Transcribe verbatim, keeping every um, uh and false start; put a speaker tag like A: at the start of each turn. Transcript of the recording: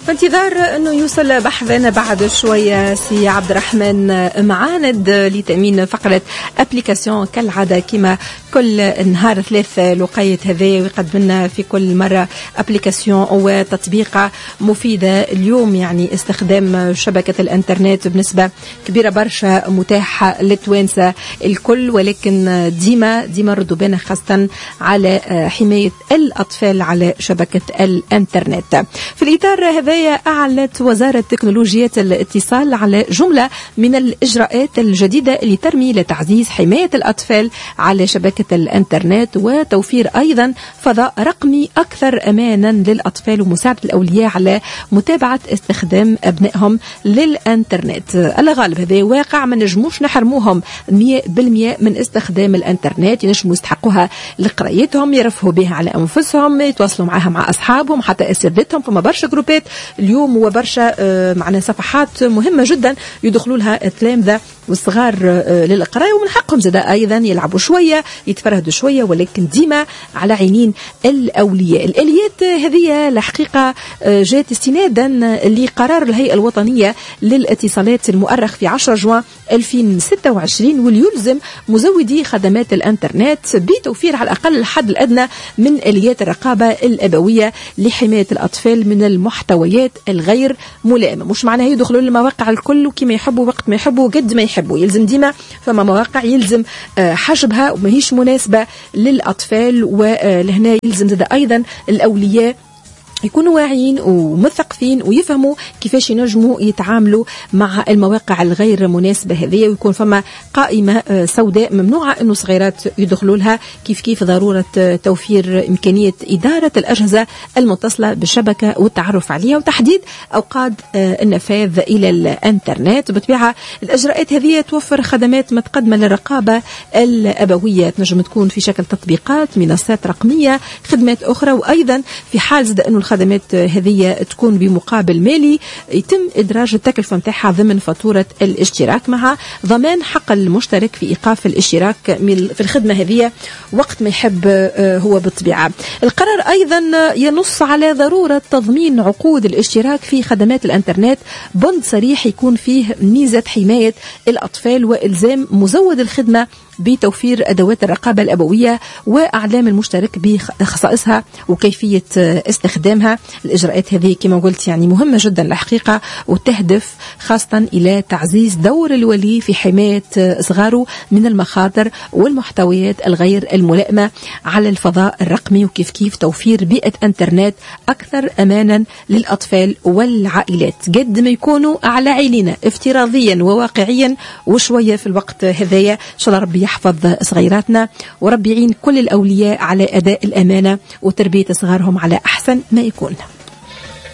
A: في انتظار انه يوصل بحثنا بعد شويه سي عبد الرحمن معاند لتامين فقره ابليكاسيون كالعاده كما كل نهار ثلاث لقيت هذا ويقدم لنا في كل مره ابليكاسيون وتطبيقه مفيده. اليوم يعني استخدام شبكه الانترنت بنسبه كبيره برشا متاحه للتوانسه الكل، ولكن ديما ديما ردوا بالنا خاصه على حمايه الاطفال على شبكه الانترنت. في الاطار هذا أعلنت وزارة تكنولوجيات الاتصال على جملة من الإجراءات الجديدة اللي ترمي لتعزيز حماية الأطفال على شبكة الإنترنت وتوفير أيضا فضاء رقمي أكثر أمانا للأطفال ومساعدة الأولياء على متابعة استخدام أبنائهم للإنترنت. الغالب هذا واقع ما نجموش نحرموهم مية بالمية من استخدام الإنترنت، ينجموا يستحقوها لقرايتهم، يرفهوا بها على أنفسهم، يتواصلوا معها مع أصحابهم حتى أسرتهم. فما برشا جروبات اليوم وبرشا معنا صفحات مهمة جدا يدخلوا لها التلامذة والصغار للقراءة، ومن حقهم زاد أيضا يلعبوا شوية يتفرهدوا شوية، ولكن ديما على عينين الأولياء. الآليات هذه الحقيقة جاءت استنادا لقرار الهيئة الوطنية للاتصالات المؤرخ في عشرة جوان ألفين وستة وعشرين، واللي يلزم مزودي خدمات الانترنت بتوفير على الأقل الحد الأدنى من آليات الرقابة الأبوية لحماية الأطفال من المحتويات الغير ملائمة. مش معناها يدخلوا للمواقع الكل وكما يحبوا وقت ما يحبوا قد ما يحبوا، يلزم ديما فما مواقع يلزم حجبها وما هيش مناسبة للأطفال، ولهنا يلزم زاد أيضا الأولياء يكونوا واعيين ومثقفين ويفهموا كيفاش ينجموا يتعاملوا مع المواقع الغير مناسبة هذه، ويكون فما قائمة سوداء ممنوعة انه صغيرات يدخلوا لها، كيف كيف ضرورة توفير إمكانية إدارة الأجهزة المتصلة بالشبكة والتعرف عليها وتحديد أوقات النفاذ إلى الإنترنت. بطبيعة الإجراءات هذه توفر خدمات متقدمة للرقابة الأبوية، تنجم تكون في شكل تطبيقات، منصات رقمية، خدمات أخرى، وأيضا في حال زاد أنه الخدمات هذه تكون بمقابل مالي يتم إدراج التكلفة متاعها ضمن فاتورة الاشتراك مع ضمان حق المشترك في إيقاف الاشتراك في الخدمة هذه وقت ما يحب هو بالطبيعة. القرار أيضا ينص على ضرورة تضمين عقود الاشتراك في خدمات الانترنت بند صريح يكون فيه ميزة حماية الأطفال وإلزام مزود الخدمة بتوفير أدوات الرقابة الأبوية وأعلام المشترك بخصائصها وكيفية استخدامها. الإجراءات هذه كما قلت يعني مهمة جدا الحقيقة، وتهدف خاصة إلى تعزيز دور الولي في حماية صغاره من المخاطر والمحتويات الغير الملائمة على الفضاء الرقمي، وكيف كيف توفير بيئة انترنت أكثر أمانا للأطفال والعائلات قد ما يكونوا على عيننا افتراضيا وواقعيا وشوية في الوقت هذايا. إن شاء الله ربي يحفظ صغيراتنا وربي يعين كل الأولياء على أداء الأمانة وتربية صغارهم على أحسن ما يكون.